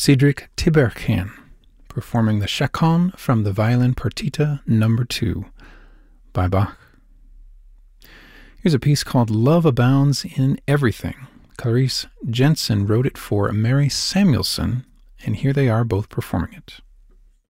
Cedric Tiberghien, performing the Chaconne from the Violin Partita No. 2 by Bach. Here's a piece called Love Abounds in Everything. Clarice Jensen wrote it for Mary Samuelson, and here they are both performing it.